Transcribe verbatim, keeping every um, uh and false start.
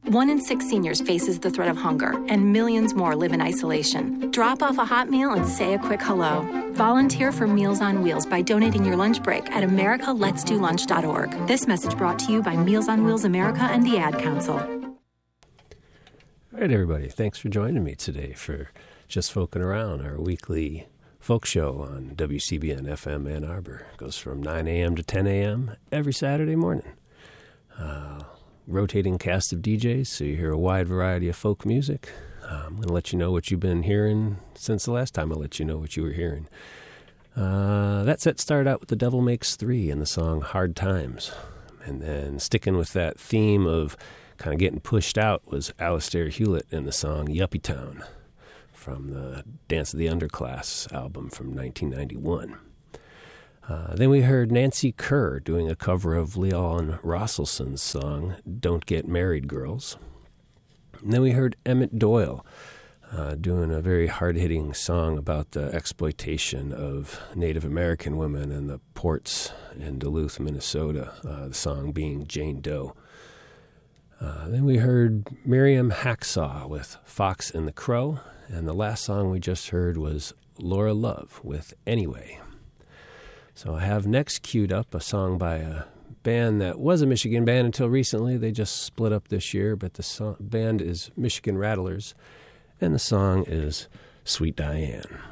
One in six seniors faces the threat of hunger, and millions more live in isolation. Drop off a hot meal and say a quick hello. Volunteer for Meals on Wheels by donating your lunch break at america lets do lunch dot org. This message brought to you by Meals on Wheels America and the Ad Council. All right, everybody. Thanks for joining me today for Just Folkin' Around, our weekly folk show on W C B N F M Ann Arbor. It goes from nine a.m. to ten a.m. every Saturday morning. Uh, rotating cast of D Js, so you hear a wide variety of folk music. Uh, I'm going to let you know what you've been hearing since the last time I let you know what you were hearing. Uh, that set started out with The Devil Makes Three and the song Hard Times. And then sticking with that theme of kind of getting pushed out was Alistair Hewlett and the song Yuppie Town from the Dance of the Underclass album from nineteen ninety-one. Uh, then we heard Nancy Kerr doing a cover of Leon Rosselson's song Don't Get Married, Girls. And then we heard Emmett Doyle uh, doing a very hard-hitting song about the exploitation of Native American women in the ports in Duluth, Minnesota, uh, the song being Jane Doe. Uh, then we heard Miriam Hacksaw with Fox and the Crow, and the last song we just heard was Laura Love with Anyway. So I have next queued up a song by a band that was a Michigan band until recently. They just split up this year, but the song, band is Michigan Rattlers, and the song is Sweet Diane.